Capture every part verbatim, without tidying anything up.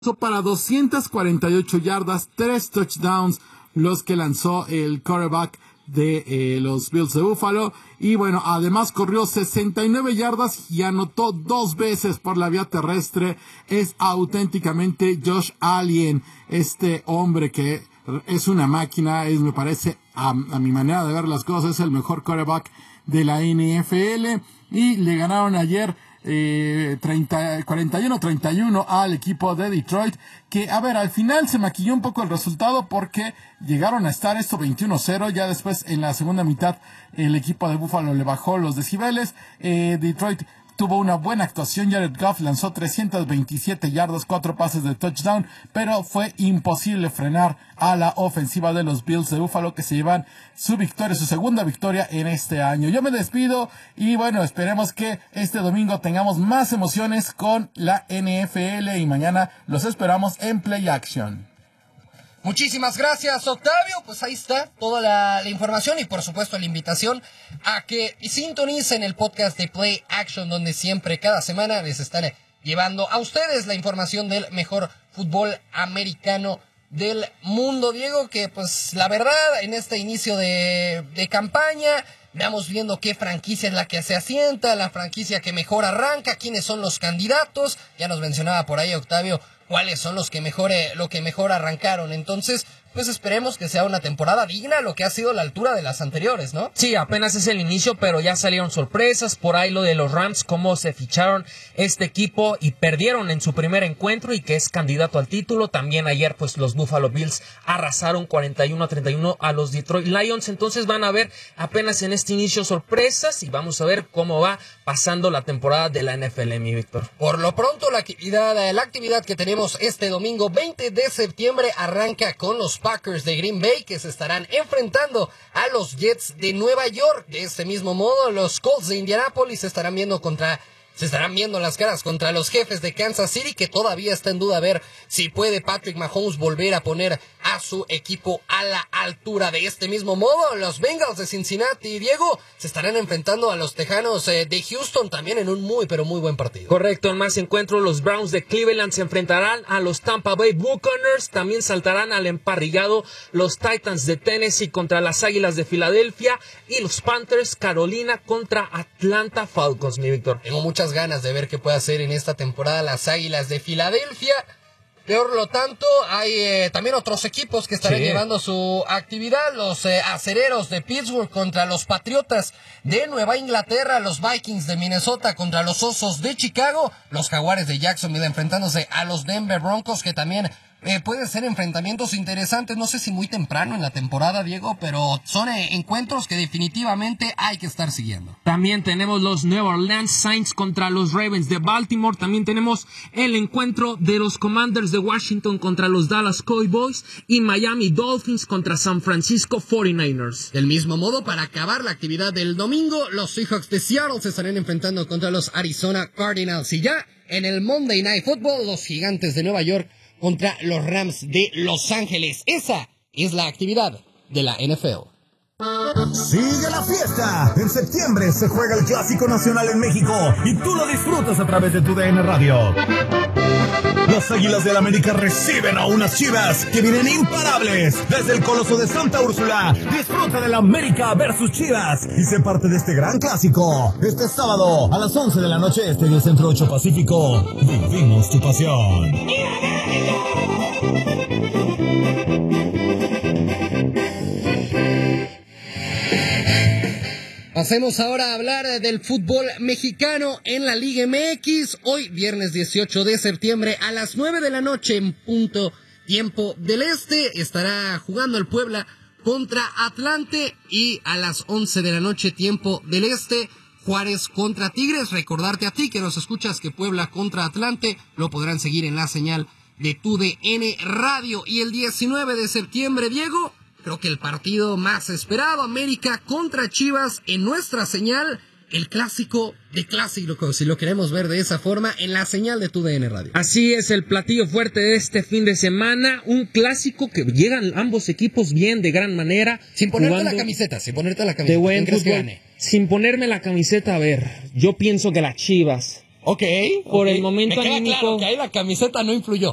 para doscientas cuarenta y ocho yardas, tres touchdowns, los que lanzó el quarterback de eh, los Bills de Buffalo. Y bueno, además corrió sesenta y nueve yardas y anotó dos veces por la vía terrestre. Es auténticamente Josh Allen, este hombre que es una máquina, es, me parece, a, a mi manera de ver las cosas, es el mejor quarterback de la N F L. Y le ganaron ayer Eh, treinta, cuarenta y uno a treinta y uno al equipo de Detroit, que a ver, al final se maquilló un poco el resultado porque llegaron a estar esto veintiuno cero, ya después en la segunda mitad el equipo de Buffalo le bajó los decibeles. eh, Detroit tuvo una buena actuación, Jared Goff lanzó trescientas veintisiete yardas, cuatro pases de touchdown, pero fue imposible frenar a la ofensiva de los Bills de Buffalo, que se llevan su victoria, su segunda victoria en este año. Yo me despido y bueno, esperemos que este domingo tengamos más emociones con la N F L y mañana los esperamos en Play Action. Muchísimas gracias, Octavio. Pues ahí está toda la, la información y por supuesto la invitación a que sintonicen el podcast de Play Action, donde siempre, cada semana, les están llevando a ustedes la información del mejor fútbol americano del mundo. Diego, que pues la verdad, en este inicio de, de campaña, vamos viendo qué franquicia es la que se asienta, la franquicia que mejor arranca, quiénes son los candidatos. Ya nos mencionaba por ahí, Octavio, cuáles son los que mejor, eh, lo que mejor arrancaron. Entonces, pues esperemos que sea una temporada digna a lo que ha sido la altura de las anteriores, ¿no? Sí, apenas es el inicio, pero ya salieron sorpresas. Por ahí lo de los Rams, cómo se ficharon este equipo y perdieron en su primer encuentro y que es candidato al título. También ayer, pues, los Buffalo Bills arrasaron cuarenta y uno a treinta y uno a los Detroit Lions. Entonces van a ver apenas en este inicio sorpresas y vamos a ver cómo va pasando la temporada de la N F L, mi Víctor. Por lo pronto, la actividad, la actividad que tenemos este domingo veinte de septiembre arranca con los Packers de Green Bay, que se estarán enfrentando a los Jets de Nueva York. De este mismo modo, los Colts de Indianapolis se estarán viendo contra se estarán viendo las caras contra los Jefes de Kansas City, que todavía está en duda a ver si puede Patrick Mahomes volver a poner a su equipo a la altura. De este mismo modo, los Bengals de Cincinnati, Diego, se estarán enfrentando a los Tejanos eh, de Houston, también en un muy pero muy buen partido. Correcto, en más encuentros, los Browns de Cleveland se enfrentarán a los Tampa Bay Buccaneers. También saltarán al emparrillado los Titans de Tennessee contra las Águilas de Filadelfia y los Panthers Carolina contra Atlanta Falcons, mi Víctor. Tengo muchas ganas de ver qué puede hacer en esta temporada las Águilas de Filadelfia. Por lo tanto, hay eh, también otros equipos que estarán sí. llevando su actividad. Los eh, acereros de Pittsburgh contra los Patriotas de Nueva Inglaterra, los Vikings de Minnesota contra los Osos de Chicago, los Jaguares de Jacksonville enfrentándose a los Denver Broncos, que también eh, pueden ser enfrentamientos interesantes. No sé si muy temprano en la temporada, Diego, pero son eh, encuentros que definitivamente hay que estar siguiendo. También tenemos los New Orleans Saints contra los Ravens de Baltimore. También tenemos el encuentro de los Commanders de Washington contra los Dallas Cowboys y Miami Dolphins contra San Francisco cuarenta y nueve ers. Del mismo modo, para acabar la actividad del domingo, los Seahawks de Seattle se estarán enfrentando contra los Arizona Cardinals. Y ya en el Monday Night Football, los Gigantes de Nueva York contra los Rams de Los Ángeles. Esa es la actividad de la N F L. Sigue la fiesta. En septiembre se juega el Clásico Nacional en México y tú lo disfrutas a través de tu D N Radio. Las Águilas del América reciben a unas Chivas que vienen imparables desde el Coloso de Santa Úrsula. Disfruta del América versus Chivas y sé parte de este gran clásico. Este sábado a las once de la noche, Estadio Centro ocho Pacífico. Vivimos tu pasión. Pasemos ahora a hablar del fútbol mexicano en la Liga M X. Hoy, viernes dieciocho de septiembre, a las nueve de la noche, en punto tiempo del este, estará jugando el Puebla contra Atlante. Y a las once de la noche, tiempo del este, Juárez contra Tigres. Recordarte a ti que nos escuchas que Puebla contra Atlante lo podrán seguir en la señal de tu D N Radio. Y el diecinueve de septiembre, Diego, creo que el partido más esperado, América contra Chivas, en nuestra señal, el clásico de clásicos, si lo queremos ver de esa forma, en la señal de tu D N Radio. Así es, el platillo fuerte de este fin de semana, un clásico que llegan ambos equipos bien, de gran manera. Sin ponerte la camiseta, sin ponerte la camiseta. De buen ¿Quién crees que fútbol. gane? Sin ponerme la camiseta, a ver, yo pienso que las Chivas. Ok. Por okay. el momento Me queda anímico. claro que ahí la camiseta no influyó.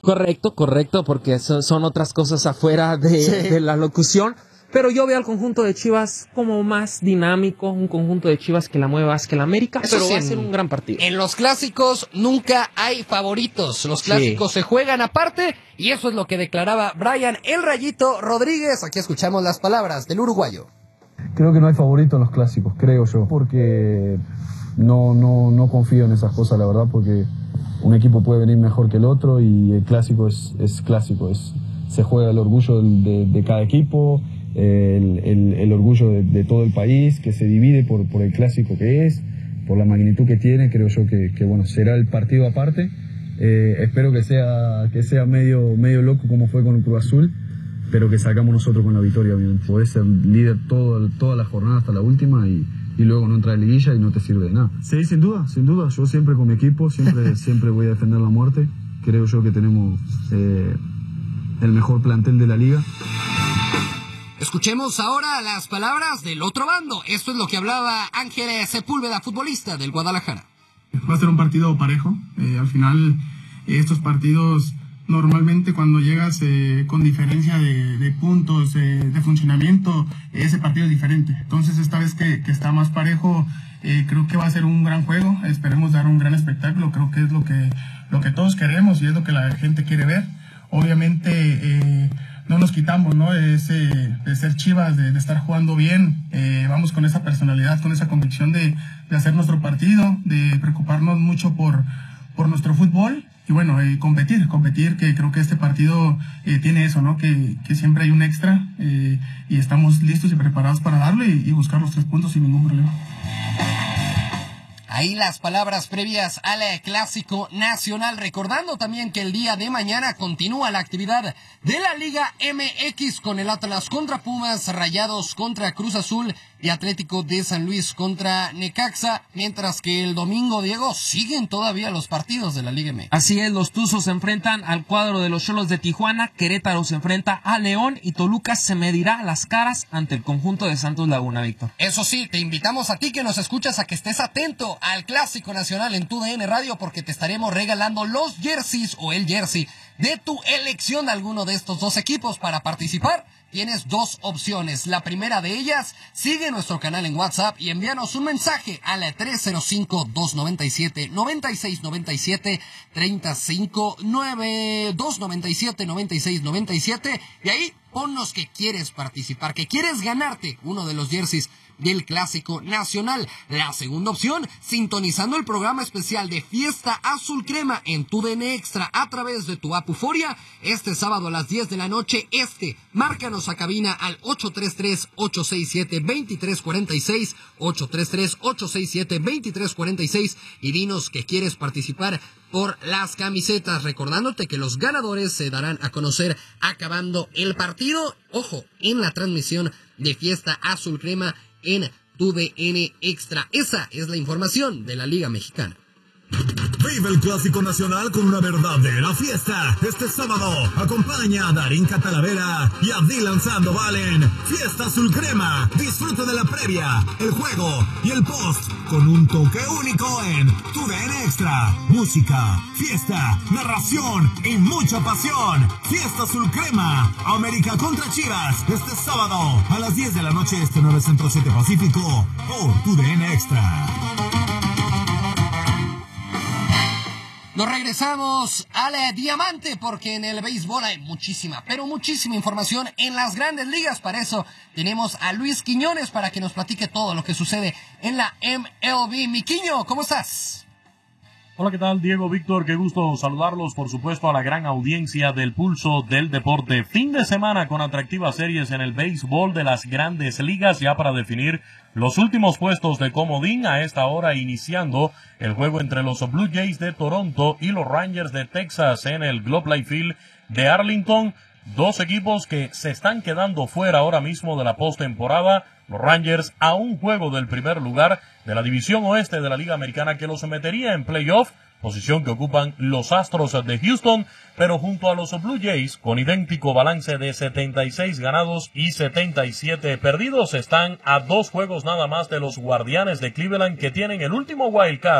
Correcto, correcto, porque son, son otras cosas afuera de, sí. de la locución. Pero yo veo al conjunto de Chivas como más dinámico, un conjunto de Chivas que la mueve más que la América, Eso pero sí, va a ser un gran partido. En los clásicos nunca hay favoritos, los clásicos sí. se juegan aparte, y eso es lo que declaraba Brian El Rayito Rodríguez. Aquí escuchamos las palabras del uruguayo. Creo que no hay favorito en los clásicos, creo yo, porque no, no, no confío en esas cosas, la verdad, porque un equipo puede venir mejor que el otro y el clásico es, es clásico, es, se juega el orgullo de, de cada equipo. El, el, el orgullo de, de todo el país, que se divide por, por el clásico que es, por la magnitud que tiene. Creo yo que, que bueno, será el partido aparte. Eh, espero que sea, que sea medio, medio loco como fue con el Cruz Azul, pero que sacamos nosotros con la victoria. Podés ser líder todo, toda la jornada hasta la última y, y luego no entrar en liguilla y no te sirve de nada. Sí, sin duda, sin duda. Yo siempre con mi equipo, siempre, siempre voy a defender la muerte. Creo yo que tenemos eh, el mejor plantel de la liga. Escuchemos ahora las palabras del otro bando. Esto es lo que hablaba Ángel Sepúlveda, futbolista del Guadalajara. Va a ser un partido parejo. Eh, al final, estos partidos, normalmente cuando llegas eh, con diferencia de, de puntos, eh, de funcionamiento, ese partido es diferente. Entonces, esta vez que, que está más parejo, eh, creo que va a ser un gran juego. Esperemos dar un gran espectáculo. Creo que es lo que, lo que todos queremos y es lo que la gente quiere ver. Obviamente, eh, no nos quitamos, ¿no? Ese, de ser Chivas, de, de estar jugando bien. Eh, vamos con esa personalidad, con esa convicción de, de hacer nuestro partido, de preocuparnos mucho por, por nuestro fútbol y bueno, eh, competir, competir, que creo que este partido eh, tiene eso, ¿no? Que, que siempre hay un extra eh, y estamos listos y preparados para darle y, y buscar los tres puntos sin ningún problema. Ahí las palabras previas al Clásico Nacional, recordando también que el día de mañana continúa la actividad de la Liga M X con el Atlas contra Pumas, Rayados contra Cruz Azul y Atlético de San Luis contra Necaxa, mientras que el domingo, Diego, siguen todavía los partidos de la Liga M X. Así es, los Tuzos se enfrentan al cuadro de los Xolos de Tijuana, Querétaro se enfrenta a León y Toluca se medirá las caras ante el conjunto de Santos Laguna, Víctor. Eso sí, te invitamos a ti que nos escuchas a que estés atento al Clásico Nacional en tu D N Radio, porque te estaremos regalando los jerseys o el jersey de tu elección de alguno de estos dos equipos. Para participar tienes dos opciones. La primera de ellas, sigue nuestro canal en WhatsApp y envíanos un mensaje a la tres cero cinco, dos nueve siete, nueve seis nueve siete, tres cinco nueve, dos nueve siete, nueve seis nueve siete y ahí ponnos que quieres participar, que quieres ganarte uno de los jerseys del Clásico Nacional. La segunda opción, sintonizando el programa especial de Fiesta Azul Crema en tu D N Extra a través de tu app Euforia, este sábado a las diez de la noche, este, márcanos a cabina al ocho tres tres, ocho seis siete, dos tres cuatro seis, ocho tres tres, ocho seis siete, dos tres cuatro seis y dinos que quieres participar por las camisetas, recordándote que los ganadores se darán a conocer acabando el partido, ojo, en la transmisión de Fiesta Azul Crema en tu D N Extra. Esa es la información de la Liga Mexicana. Vive el Clásico Nacional con una verdadera fiesta. Este sábado acompaña a Darín Catalavera y a Dylan Sandoval en Fiesta Azul Crema. Disfruta de la previa, el juego y el post con un toque único en tu D N Extra. Música, fiesta, narración y mucha pasión. Fiesta Azul Crema, América contra Chivas. Este sábado a las diez de la noche, este nueve Centro siete Pacífico por tu D N Extra. Nos regresamos al eh, Diamante porque en el béisbol hay muchísima, pero muchísima información en las grandes ligas. Para eso tenemos a Luis Quiñones para que nos platique todo lo que sucede en la M L B. Mi Quiño, ¿cómo estás? Hola, ¿qué tal, Diego, Víctor? Qué gusto saludarlos, por supuesto, a la gran audiencia del Pulso del Deporte. Fin de semana con atractivas series en el béisbol de las grandes ligas, ya para definir los últimos puestos de comodín. A esta hora iniciando el juego entre los Blue Jays de Toronto y los Rangers de Texas en el Globe Life Field de Arlington. Dos equipos que se están quedando fuera ahora mismo de la postemporada. Los Rangers a un juego del primer lugar de la división oeste de la Liga Americana, que los metería en playoff, posición que ocupan los Astros de Houston, pero junto a los Blue Jays, con idéntico balance de setenta y seis ganados y setenta y siete perdidos, están a dos juegos nada más de los Guardianes de Cleveland, que tienen el último wild card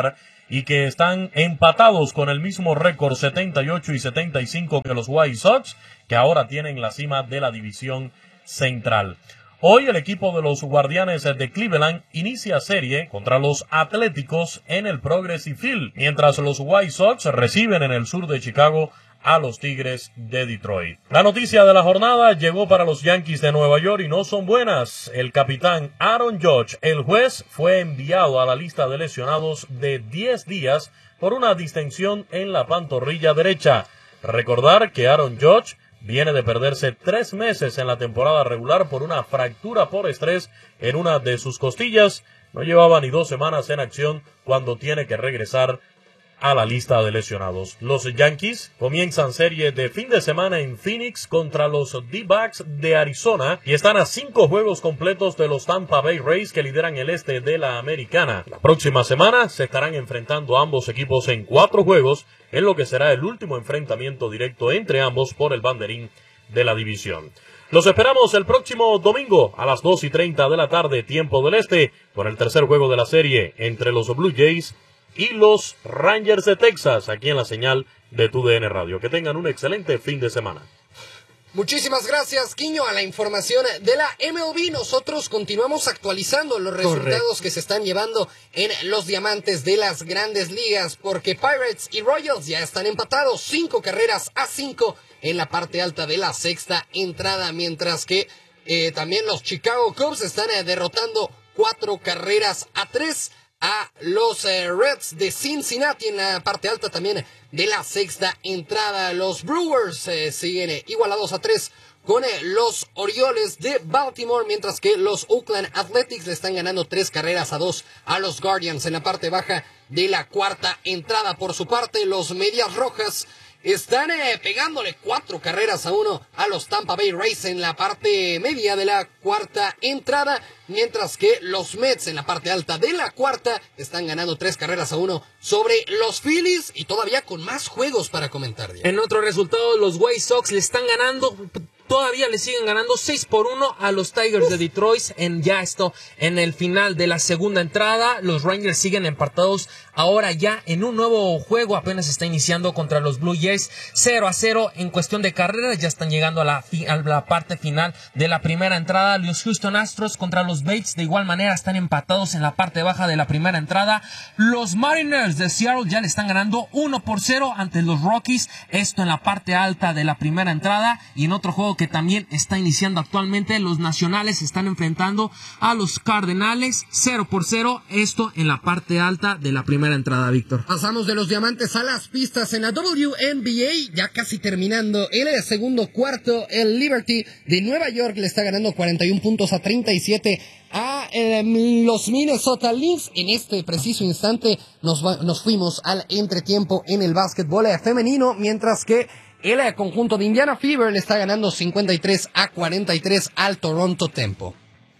y que están empatados con el mismo récord setenta y ocho y setenta y cinco que los White Sox, que ahora tienen la cima de la división central. Hoy el equipo de los Guardianes de Cleveland inicia serie contra los Atléticos en el Progressive Field, mientras los White Sox reciben en el sur de Chicago a los Tigres de Detroit. La noticia de la jornada llegó para los Yankees de Nueva York y no son buenas. El capitán Aaron Judge, el juez, fue enviado a la lista de lesionados de diez días por una distensión en la pantorrilla derecha. Recordar que Aaron Judge viene de perderse tres meses en la temporada regular por una fractura por estrés en una de sus costillas. No llevaba ni dos semanas en acción cuando tiene que regresar a la lista de lesionados. Los Yankees comienzan serie de fin de semana en Phoenix contra los D-backs de Arizona y están a cinco juegos completos de los Tampa Bay Rays, que lideran el este de la Americana. La próxima semana se estarán enfrentando ambos equipos en cuatro juegos, en lo que será el último enfrentamiento directo entre ambos por el banderín de la división. Los esperamos el próximo domingo a las dos y treinta de la tarde, tiempo del este, con el tercer juego de la serie entre los Blue Jays y los Rangers de Texas, aquí en la señal de Tu D N Radio. Que tengan un excelente fin de semana. Muchísimas gracias, Quiño, a la información de la M L B. Nosotros continuamos actualizando los resultados Correcto. que se están llevando en los diamantes de las grandes ligas, porque Pirates y Royals ya están empatados, cinco carreras a cinco en la parte alta de la sexta entrada, mientras que eh, también los Chicago Cubs están eh, derrotando cuatro carreras a tres a los eh, Reds de Cincinnati en la parte alta también de la sexta entrada. Los Brewers eh, siguen eh, igualados a tres con eh, los Orioles de Baltimore, mientras que los Oakland Athletics le están ganando tres carreras a dos a los Guardians en la parte baja de la cuarta entrada. Por su parte, los Medias Rojas están eh, pegándole cuatro carreras a uno a los Tampa Bay Rays en la parte media de la cuarta entrada, mientras que los Mets en la parte alta de la cuarta están ganando tres carreras a uno sobre los Phillies, y todavía con más juegos para comentar. En otro resultado, los White Sox le están ganando, todavía le siguen ganando seis por uno a los Tigers Uf. de Detroit en ya esto, en el final de la segunda entrada. Los Rangers siguen empatados ahora ya en un nuevo juego, apenas está iniciando contra los Blue Jays, cero a cero en cuestión de carreras, ya están llegando a la, fi- a la parte final de la primera entrada. Los Houston Astros contra los Bates de igual manera están empatados en la parte baja de la primera entrada. Los Mariners de Seattle ya le están ganando uno por cero ante los Rockies, esto en la parte alta de la primera entrada. Y en otro juego que también está iniciando actualmente, los Nacionales están enfrentando a los Cardenales, cero por cero, esto en la parte alta de la primera entrada, Víctor. Pasamos de los diamantes a las pistas en la W N B A, ya casi terminando en el segundo cuarto. El Liberty de Nueva York le está ganando cuarenta y uno puntos a treinta y siete a eh, los Minnesota Lynx. En este preciso instante nos, va, nos fuimos al entretiempo en el básquetbol femenino, mientras que el conjunto de Indiana Fever le está ganando cincuenta y tres a cuarenta y tres al Toronto Tempo.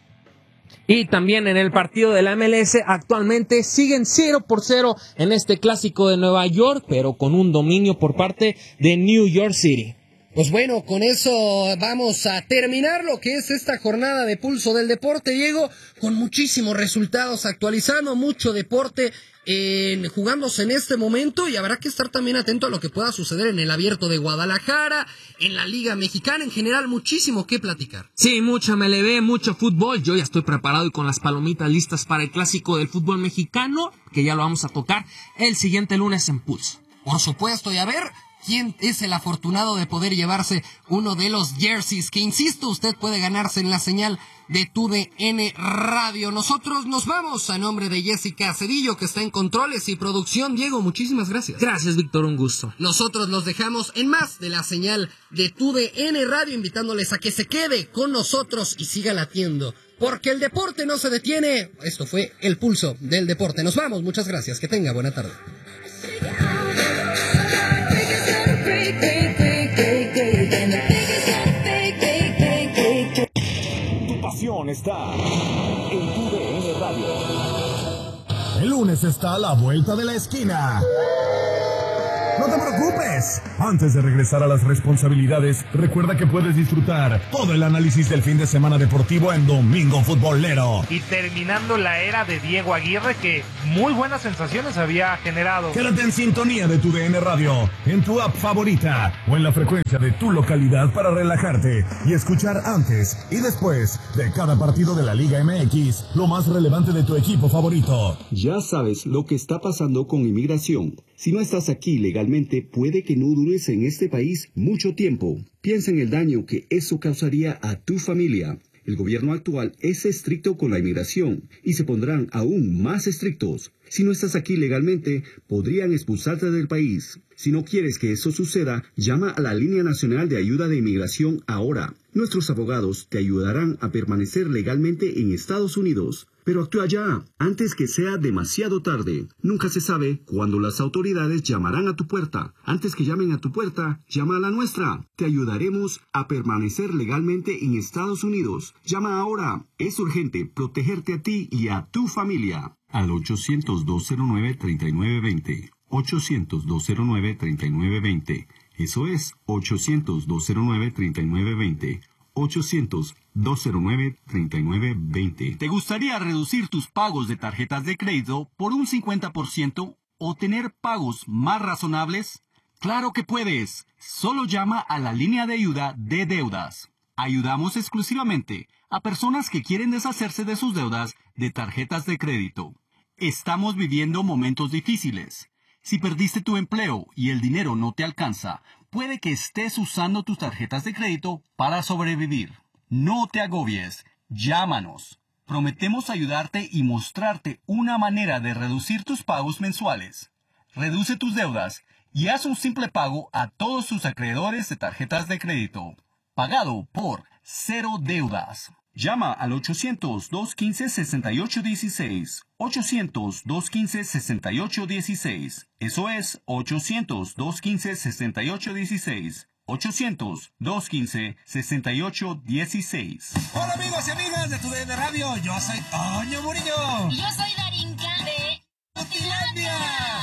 Y también en el partido de la M L S actualmente siguen cero por cero en este clásico de Nueva York, pero con un dominio por parte de New York City. Pues bueno, con eso vamos a terminar lo que es esta jornada de Pulso del Deporte, Diego, con muchísimos resultados, actualizando mucho deporte eh, jugándose en este momento, y habrá que estar también atento a lo que pueda suceder en el Abierto de Guadalajara, en la Liga Mexicana, en general muchísimo que platicar. Sí, mucha M L B, mucho fútbol. Yo ya estoy preparado y con las palomitas listas para el clásico del fútbol mexicano, que ya lo vamos a tocar el siguiente lunes en Pulso. Por supuesto, y a ver quién es el afortunado de poder llevarse uno de los jerseys que, insisto, usted puede ganarse en la señal de Tu D N Radio. Nosotros nos vamos a nombre de Jessica Cedillo, que está en controles y producción. Diego, muchísimas gracias. Gracias, Víctor, un gusto. Nosotros los dejamos en más de la señal de Tu D N Radio, invitándoles a que se quede con nosotros y siga latiendo, porque el deporte no se detiene. Esto fue el Pulso del Deporte. Nos vamos, muchas gracias, que tenga buena tarde. Tu pasión está en Tu D N Radio. El lunes está a la vuelta de la esquina. No te te preocupes. Antes de regresar a las responsabilidades, recuerda que puedes disfrutar todo el análisis del fin de semana deportivo en Domingo Futbolero. Y terminando la era de Diego Aguirre, que muy buenas sensaciones había generado. Quédate en sintonía de tu D N Radio, en tu app favorita o en la frecuencia de tu localidad para relajarte y escuchar antes y después de cada partido de la Liga M X lo más relevante de tu equipo favorito. Ya sabes lo que está pasando con inmigración. Si no estás aquí legalmente, puede que no dures en este país mucho tiempo. Piensa en el daño que eso causaría a tu familia. El gobierno actual es estricto con la inmigración y se pondrán aún más estrictos. Si no estás aquí legalmente, podrían expulsarte del país. Si no quieres que eso suceda, llama a la Línea Nacional de Ayuda de Inmigración ahora. Nuestros abogados te ayudarán a permanecer legalmente en Estados Unidos. Pero actúa ya, antes que sea demasiado tarde. Nunca se sabe cuándo las autoridades llamarán a tu puerta. Antes que llamen a tu puerta, llama a la nuestra. Te ayudaremos a permanecer legalmente en Estados Unidos. Llama ahora. Es urgente protegerte a ti y a tu familia. Al ochocientos, dos cero nueve, treinta y nueve veinte. ochocientos, dos cero nueve, treinta y nueve veinte. Eso es ochocientos, dos cero nueve, treinta y nueve veinte. ochocientos, dos cero nueve, treinta y nueve veinte. ¿Te gustaría reducir tus pagos de tarjetas de crédito por un cincuenta por ciento o tener pagos más razonables? ¡Claro que puedes! Solo llama a la línea de ayuda de deudas. Ayudamos exclusivamente a personas que quieren deshacerse de sus deudas de tarjetas de crédito. Estamos viviendo momentos difíciles. Si perdiste tu empleo y el dinero no te alcanza, puede que estés usando tus tarjetas de crédito para sobrevivir. No te agobies. Llámanos. Prometemos ayudarte y mostrarte una manera de reducir tus pagos mensuales. Reduce tus deudas y haz un simple pago a todos tus acreedores de tarjetas de crédito. Pagado por Cero Deudas. Llama al ochocientos, dos quince, sesenta y ocho dieciséis. ochocientos, dos quince, sesenta y ocho dieciséis. Eso es ochocientos, dos quince, sesenta y ocho dieciséis. ochocientos, dos quince, sesenta y ocho dieciséis. Hola amigos y amigas de tu D N Radio. Yo soy Toño Murillo. Y yo soy Darinka de Inutilandia.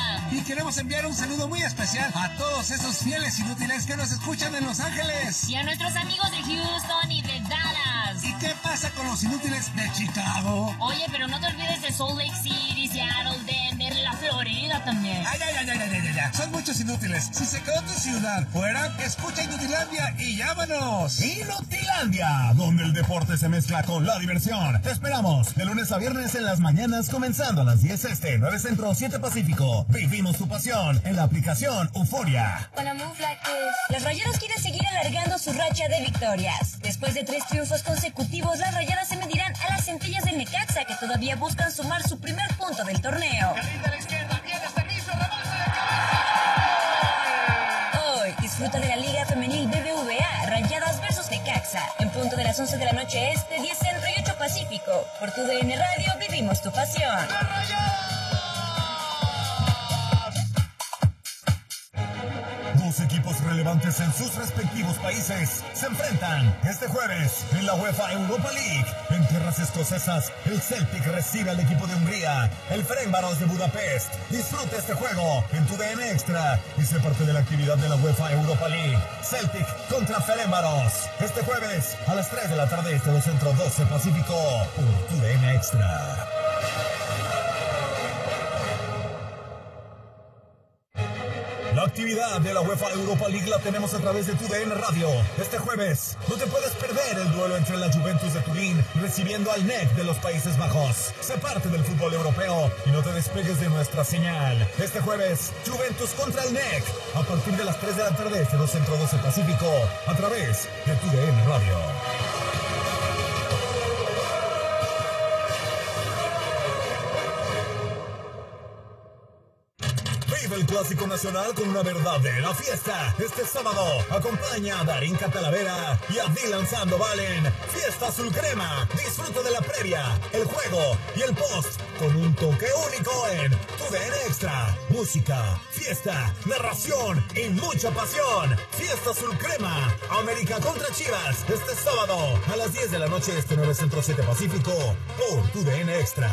Y queremos enviar un saludo muy especial a todos esos fieles inútiles que nos escuchan en Los Ángeles. Y a nuestros amigos de Houston y de Dallas. ¿Y qué pasa con los inútiles de Chicago? Oye, pero no te olvides de Salt Lake City, Seattle, Denver, la Florida también. Ay, ay, ay, ay, ay, ay, ay. Son muchos inútiles. Si se quedó tu ciudad fuera, escucha Inutilandia y llámanos. Inutilandia, donde el deporte se mezcla con la diversión. Te esperamos de lunes a viernes en las mañanas, comenzando a las diez este, nueve centro, siete pacífico. Vivimos tu pasión en la aplicación Euforia. Hola, Moonflaques. Los Rayados quieren seguir alargando su racha de victorias. Después de tres triunfos consecutivos, las Rayadas se medirán a las Centellas del Necaxa, que todavía buscan sumar su primer punto del torneo. Hoy disfruta de la Liga Femenil B B V A, Rayadas versus Necaxa, en punto de las once de la noche este, diez centro y ocho pacífico. Por tu D N Radio vivimos tu pasión. Dos equipos relevantes en sus respectivos países se enfrentan este jueves en la UEFA Europa League. En tierras escocesas, el Celtic recibe al equipo de Hungría, el Ferencváros de Budapest. Disfruta este juego en tu D N Extra y sé parte de la actividad de la UEFA Europa League. Celtic contra Ferencváros. Este jueves a las tres de la tarde este del centro, doce Pacífico, por tu D N Extra. La actividad de la UEFA Europa League la tenemos a través de tu D N Radio. Este jueves no te puedes perder el duelo entre la Juventus de Turín recibiendo al N E C de los Países Bajos. Sé parte del fútbol europeo y no te despegues de nuestra señal. Este jueves, Juventus contra el N E C a partir de las tres de la tarde, este dos centro, doce Pacífico, a través de tu D N Radio. El Clásico Nacional con una verdadera fiesta. Este sábado acompaña a Darinka Talavera y a Dylan Sandoval en Fiesta Azul Crema. Disfruta de la previa, el juego y el post con un toque único en tu D N Extra. Música, fiesta, narración y mucha pasión. Fiesta Azul Crema, América contra Chivas. Este sábado a las diez de la noche, este nueve centro, siete Pacífico, por tu D N Extra.